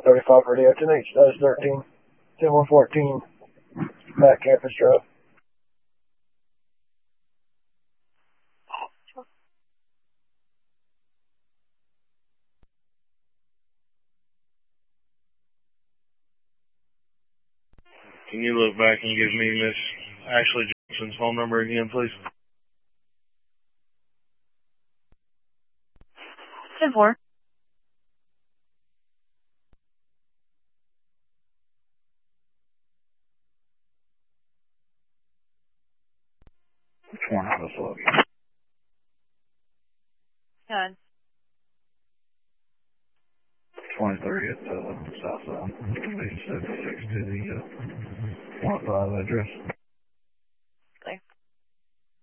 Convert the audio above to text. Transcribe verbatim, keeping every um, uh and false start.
thirty-five radio, ten H status thirteen, ten one fourteen, back campus drive. Can you look back and give me Miss Ashley Johnson's phone number again, please? ten four. Which one I was looking? Done. twenty-three at uh, South Side, seventy-six to the uh, one oh five address.